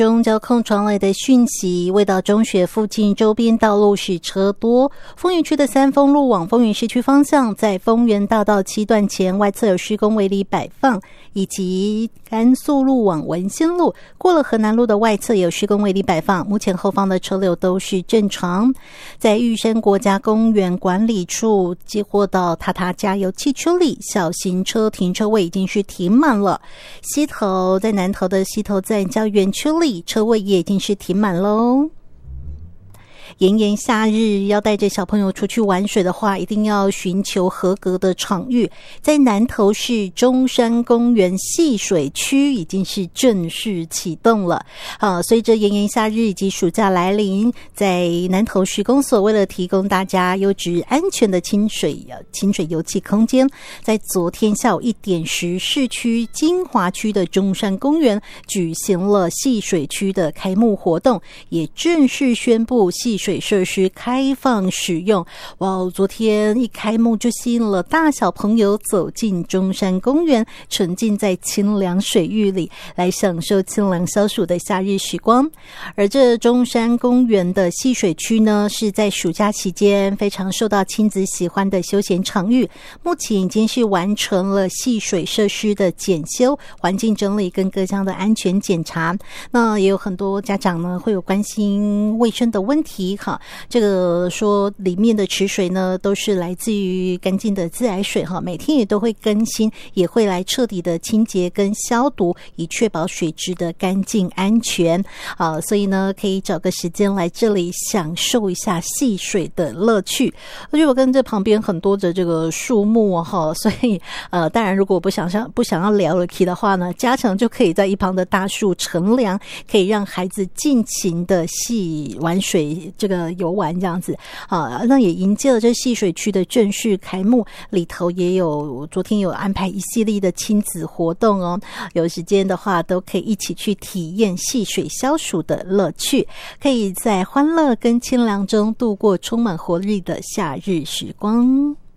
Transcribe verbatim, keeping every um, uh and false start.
中交控传来的讯息，味道中学附近周边道路是车多。丰原区的三丰路往丰原市区方向，在丰原大道七段前外侧有施工围篱摆放，以及甘肃路往文心路过了河南路的外侧也有施工围篱摆放，目前后方的车流都是正常。在玉山国家公园管理处接获到塔塔加油汽车里，小型车停车位已经是停满了。西头在南投的西头站教园区里，车位也已经是停满喽。炎炎夏日要带着小朋友出去玩水的话，一定要寻求合格的场域。在南投市中山公园戏水区已经是正式启动了。啊，随着炎炎夏日以及暑假来临，在南投市公所为了提供大家优质安全的清水清水游憩空间，在昨天下午一点时，市区金华区的中山公园举行了戏水区的开幕活动，也正式宣布戏水设施开放使用。哇，昨天一开幕就吸引了大小朋友走进中山公园，沉浸在清凉水域里，来享受清凉消暑的夏日时光。而这中山公园的戏水区呢，是在暑假期间非常受到亲子喜欢的休闲场域，目前已经是完成了戏水设施的检修、环境整理跟各项的安全检查。那也有很多家长呢会有关心卫生的问题哈，这个说里面的池水呢都是来自于干净的自来水哈，每天也都会更新，也会来彻底的清洁跟消毒，以确保水质的干净安全啊。所以呢，可以找个时间来这里享受一下戏水的乐趣。而且我跟这旁边很多的这个树木哈，所以呃，当然如果不想想不想要聊了题的话呢，家长就可以在一旁的大树乘凉，可以让孩子尽情的戏玩水。这个游玩这样子啊，那也迎接了这戏水区的正式开幕，里头也有昨天有安排一系列的亲子活动哦，有时间的话都可以一起去体验戏水消暑的乐趣，可以在欢乐跟清凉中度过充满活力的夏日时光。